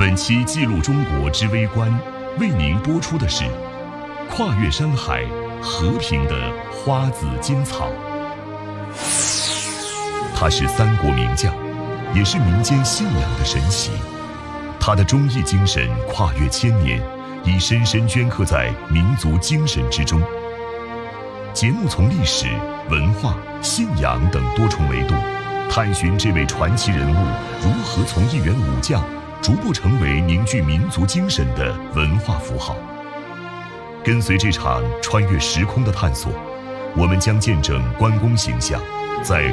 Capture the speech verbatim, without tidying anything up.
本期记录中国之微观，为您播出的是跨越山海，和平的花子金草。他是三国名将，也是民间信仰的神祇。他的忠义精神跨越千年，已深深镌刻在民族精神之中。节目从历史、文化、信仰等多重维度，探寻这位传奇人物如何从一员武将逐步成为凝聚民族精神的文化符号。跟随这场穿越时空的探索，我们将见证关公形象在